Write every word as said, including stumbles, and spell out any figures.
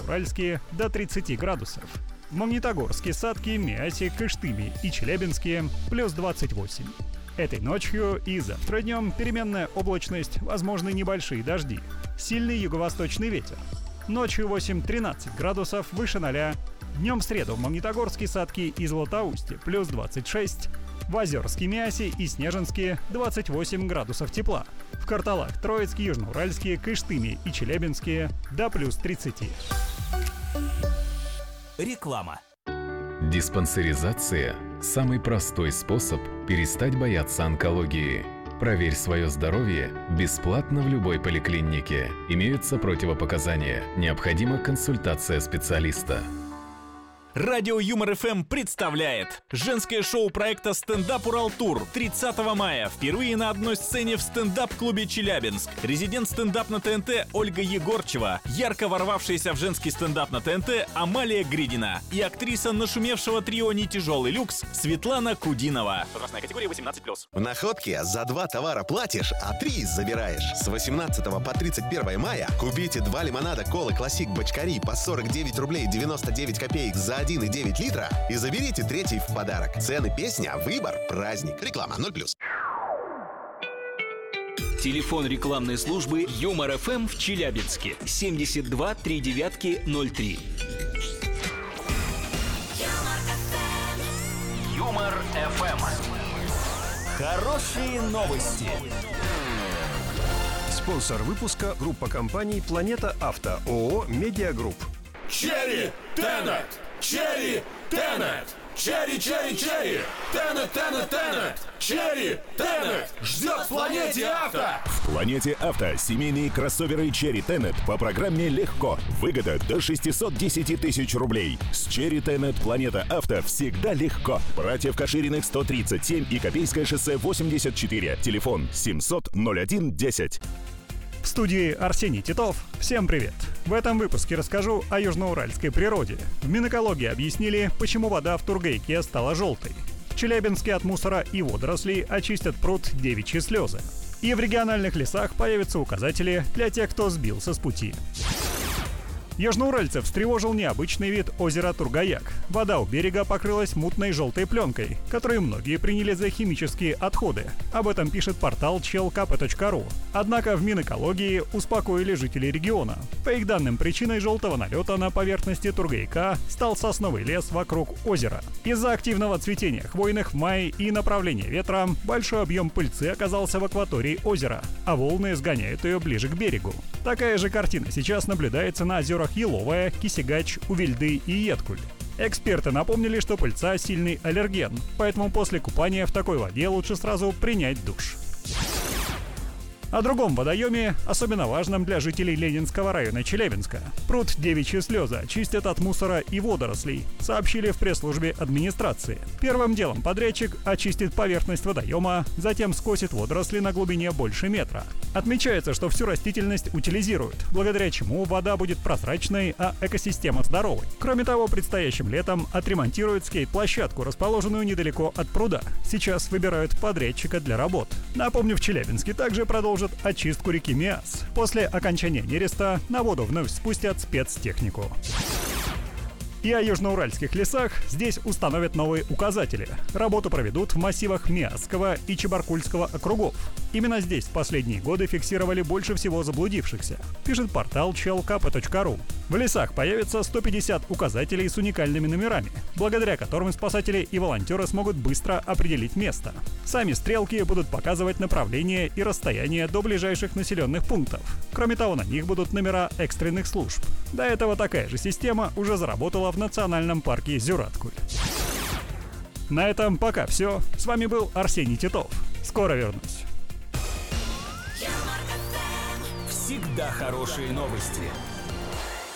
Южноуральске до тридцати градусов. В Магнитогорске, Сатке, Миасе, Кыштыме и Челябинске плюс двадцать восемь. Этой ночью и завтра днем переменная облачность, возможны небольшие дожди. Сильный юго-восточный ветер. Ночью восемь-тринадцать градусов выше ноля. Днем в среду в Магнитогорске, Сатке и Златоусте плюс двадцать шесть. В Озерске, Миасе и Снежинске двадцать восемь градусов тепла. В Карталах, Троицке, Южноуральске, Кыштыме и Челябинске до плюс тридцати. Реклама. Диспансеризация – самый простой способ перестать бояться онкологии. Проверь свое здоровье бесплатно в любой поликлинике. Имеются противопоказания. Необходима консультация специалиста. Радио Юмор эф эм представляет женское шоу проекта «Стендап Уралтур» тридцатого мая. Впервые на одной сцене в стендап-клубе «Челябинск». Резидент стендап на ТНТ Ольга Егорчева, ярко ворвавшаяся в женский стендап на ТНТ Амалия Гридина и актриса нашумевшего трио «Нетяжелый люкс» Светлана Кудинова. Возрастная категория восемнадцать плюс. В находке за два товара платишь, а три забираешь. С восемнадцатого по тридцать первое мая купите два лимонада колы «Классик» Бочкари по сорок девять рублей девяносто девять копеек за один и девять литра и заберите третий в подарок. Цены, песня, выбор, праздник. Реклама ноль плюс. Телефон рекламной службы Юмор эф эм в Челябинске семьдесят два три девятки ноль три. Юмор эф эм. Хорошие новости. Спонсор выпуска — группа компаний «Планета Авто», ООО «Медиагрупп». Черри Тенет! Черри Тенет! Черри, черри, черри! Тенет, тенет, тенет! Черри Тенет! Ждет в Планете Авто! В Планете Авто семейные кроссоверы Черри Тенет по программе «Легко». Выгода до шестьсот десять тысяч рублей. С Черри Тенет Планета Авто всегда легко. Братьев Кашириных сто тридцать семь и Копейское шоссе восемьдесят четыре. Телефон семьсот ноль один десять. В студии Арсений Титов. Всем привет! В этом выпуске расскажу о южноуральской природе. В Минэкологии объяснили, почему вода в Тургайке стала желтой. В Челябинске от мусора и водорослей очистят пруд Девичьи Слезы. И в региональных лесах появятся указатели для тех, кто сбился с пути. Южноуральцев встревожил необычный вид озера Тургаяк. Вода у берега покрылась мутной желтой пленкой, которую многие приняли за химические отходы. Об этом пишет портал чел ка пэ точка ру. Однако в Минэкологии успокоили жителей региона. По их данным, причиной желтого налета на поверхности Тургайка стал сосновый лес вокруг озера. Из-за активного цветения хвойных в мае и направления ветра большой объем пыльцы оказался в акватории озера, а волны сгоняют ее ближе к берегу. Такая же картина сейчас наблюдается на озерах Еловая, Кисигач, Увильды и Еткуль. Эксперты напомнили, что пыльца – сильный аллерген, поэтому после купания в такой воде лучше сразу принять душ. О другом водоеме, особенно важном для жителей Ленинского района Челябинска. Пруд Девичьи Слезы очистят от мусора и водорослей, сообщили в пресс-службе администрации. Первым делом подрядчик очистит поверхность водоема, затем скосит водоросли на глубине больше метра. Отмечается, что всю растительность утилизируют, благодаря чему вода будет прозрачной, а экосистема здоровой. Кроме того, предстоящим летом отремонтируют скейт-площадку, расположенную недалеко от пруда. Сейчас выбирают подрядчика для работ. Напомню, в Челябинске также продолжат очистку реки Миас. После окончания нереста на воду вновь спустят спецтехнику. И о южноуральских лесах здесь установят новые указатели. Работу проведут в массивах Миасского и Чебаркульского округов. Именно здесь в последние годы фиксировали больше всего заблудившихся, пишет портал чел ка пэ точка ру. В лесах появится сто пятьдесят указателей с уникальными номерами, благодаря которым спасатели и волонтеры смогут быстро определить место. Сами стрелки будут показывать направление и расстояние до ближайших населенных пунктов. Кроме того, на них будут номера экстренных служб. До этого такая же система уже заработала в национальном парке Зюраткуль. На этом пока все. С вами был Арсений Титов. Скоро вернусь. Всегда хорошие новости.